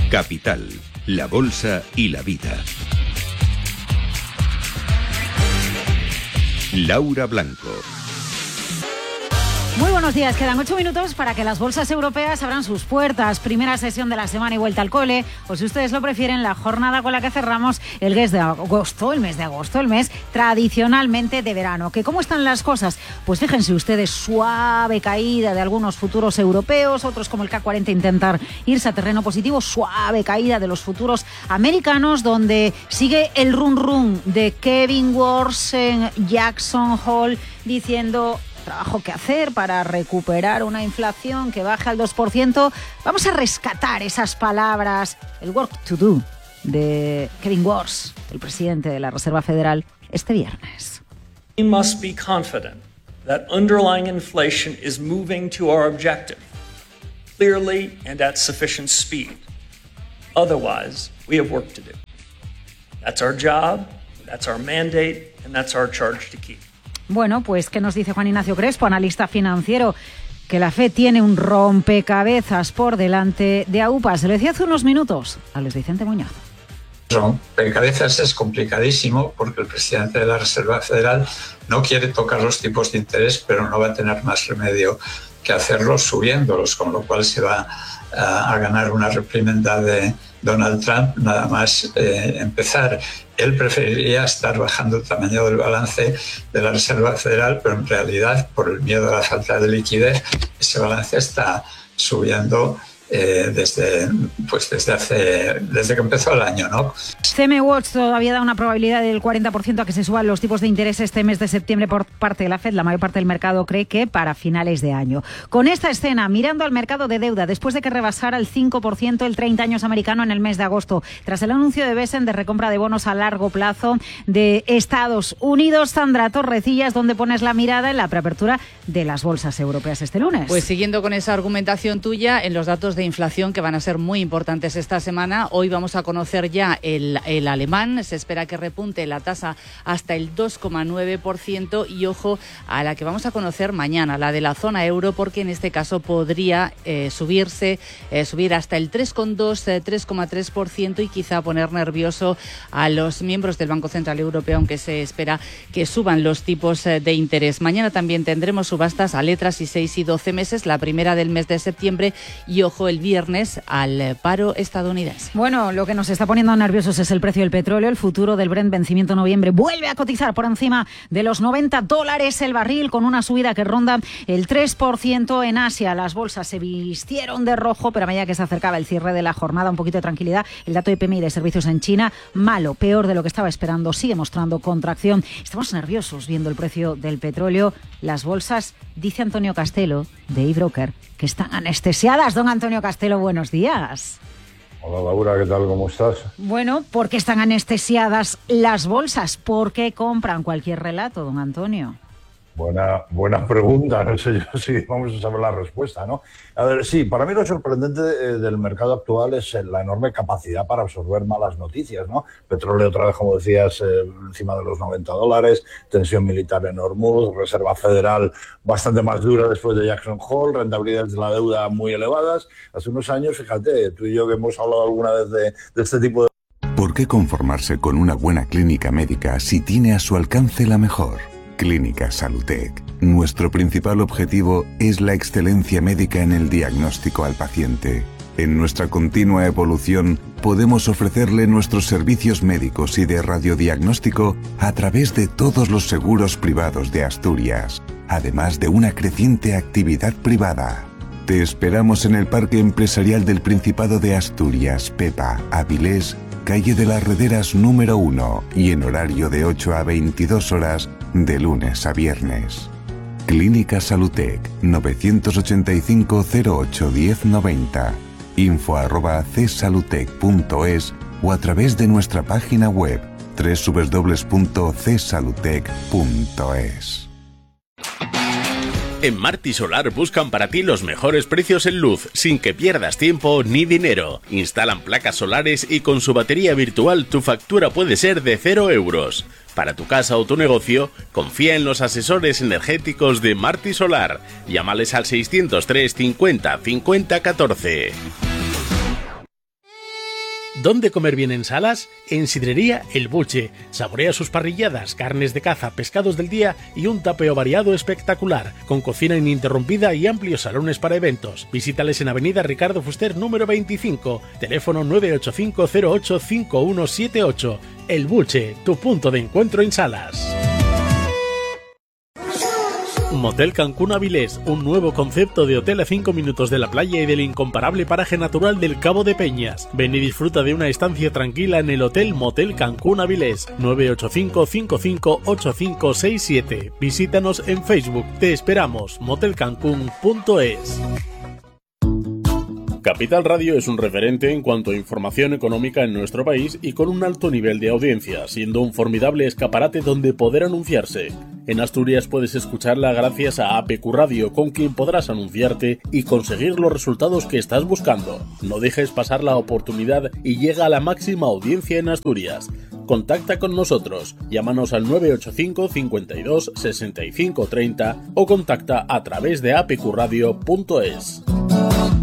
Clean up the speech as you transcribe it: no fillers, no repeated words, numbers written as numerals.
Capital, la bolsa y la vida. Laura Blanco. Muy buenos días, quedan 8 minutos para que las bolsas europeas abran sus puertas. Primera sesión de la semana y vuelta al cole, o si ustedes lo prefieren, la jornada con la que cerramos el mes de agosto, el mes tradicionalmente de verano. ¿Que cómo están las cosas? Pues fíjense ustedes, suave caída de algunos futuros europeos, otros como el K40 intentar irse a terreno positivo, suave caída de los futuros americanos, donde sigue el run de Kevin Warsh en Jackson Hole diciendo: trabajo que hacer para recuperar una inflación que baje al 2%. Vamos a rescatar esas palabras, el work to do de Kevin Warsh, el presidente de la Reserva Federal, este viernes. We must be confident that underlying inflation is moving to our objective, clearly and at sufficient speed. Otherwise, we have work to do. That's our job, that's our mandate, and that's our charge to keep. Bueno, pues, ¿qué nos dice Juan Ignacio Crespo, analista financiero? Que la FED tiene un rompecabezas por delante de AUPA. Se lo decía hace unos minutos a Luis Vicente Muñoz. Rompecabezas es complicadísimo porque el presidente de la Reserva Federal no quiere tocar los tipos de interés, pero no va a tener más remedio que hacerlos subiéndolos, con lo cual se va a ganar una reprimenda de Donald Trump nada más empezar. Él preferiría estar bajando el tamaño del balance de la Reserva Federal, pero en realidad, por el miedo a la falta de liquidez, ese balance está subiendo desde que empezó el año, ¿no? CME Watch todavía da una probabilidad del 40% a que se suban los tipos de interés este mes de septiembre por parte de la FED. La mayor parte del mercado cree que para finales de año. Con esta escena, mirando al mercado de deuda, después de que rebasara el 5% el 30 años americano en el mes de agosto, tras el anuncio de Besen de recompra de bonos a largo plazo de Estados Unidos. Sandra Torrecillas, ¿dónde pones la mirada en la preapertura de las bolsas europeas este lunes? Pues siguiendo con esa argumentación tuya, en los datos de inflación que van a ser muy importantes esta semana, hoy vamos a conocer ya el alemán. Se espera que repunte la tasa hasta el 2,9% y ojo a la que vamos a conocer mañana, la de la zona euro, porque en este caso podría subir hasta el 3,2, 3,3% y quizá poner nervioso a los miembros del Banco Central Europeo, aunque se espera que suban los tipos de interés. Mañana también tendremos subastas a letras y 6 y 12 meses, la primera del mes de septiembre y ojo el viernes al paro estadounidense. Bueno, lo que nos está poniendo nerviosos es el precio del petróleo. El futuro del Brent vencimiento noviembre vuelve a cotizar por encima de los $90 el barril, con una subida que ronda el 3% en Asia. Las bolsas se vistieron de rojo, pero a medida que se acercaba el cierre de la jornada, un poquito de tranquilidad. El dato de PMI de servicios en China, malo, peor de lo que estaba esperando, sigue mostrando contracción. Estamos nerviosos viendo el precio del petróleo. Las bolsas, dice Antonio Castelo, de eBroker, que están anestesiadas. Don Antonio Castelo, buenos días. Hola Laura, ¿qué tal? ¿Cómo estás? Bueno, ¿por qué están anestesiadas las bolsas? ¿Por qué compran cualquier relato, don Antonio? Buena pregunta, no sé yo si vamos a saber la respuesta, ¿no? A ver, sí, para mí lo sorprendente del mercado actual es la enorme capacidad para absorber malas noticias, ¿no? Petróleo otra vez, como decías, encima de los $90, tensión militar en Hormuz, Reserva Federal bastante más dura después de Jackson Hole, rentabilidades de la deuda muy elevadas. Hace unos años, fíjate, tú y yo que hemos hablado alguna vez de este tipo de... ¿Por qué conformarse con una buena clínica médica si tiene a su alcance la mejor? Clínica Salutec. Nuestro principal objetivo es la excelencia médica en el diagnóstico al paciente. En nuestra continua evolución, podemos ofrecerle nuestros servicios médicos y de radiodiagnóstico a través de todos los seguros privados de Asturias, además de una creciente actividad privada. Te esperamos en el Parque Empresarial del Principado de Asturias, Pepa, Avilés, calle de las Rederas número 1 y en horario de 8 a 22 horas de lunes a viernes. Clínica Salutec, 985 08 1090, info@csalutec.es o a través de nuestra página web www.csalutec.es. En Marti Solar buscan para ti los mejores precios en luz, sin que pierdas tiempo ni dinero. Instalan placas solares y con su batería virtual tu factura puede ser de 0 euros. Para tu casa o tu negocio, confía en los asesores energéticos de Marti Solar. Llámales al 603 50 50 14. ¿Dónde comer bien en Salas? En Sidrería El Buche. Saborea sus parrilladas, carnes de caza, pescados del día y un tapeo variado espectacular, con cocina ininterrumpida y amplios salones para eventos. Visítales en Avenida Ricardo Fuster número 25, teléfono 985085178. El Buche, tu punto de encuentro en Salas. Motel Cancún Avilés, un nuevo concepto de hotel a 5 minutos de la playa y del incomparable paraje natural del Cabo de Peñas. Ven y disfruta de una estancia tranquila en el Hotel Motel Cancún Avilés, 985-558567. Visítanos en Facebook. Te esperamos. motelcancún.es. Capital Radio es un referente en cuanto a información económica en nuestro país y con un alto nivel de audiencia, siendo un formidable escaparate donde poder anunciarse. En Asturias puedes escucharla gracias a APQ Radio, con quien podrás anunciarte y conseguir los resultados que estás buscando. No dejes pasar la oportunidad y llega a la máxima audiencia en Asturias. Contacta con nosotros, llámanos al 985 52 65 30 o contacta a través de apqradio.es.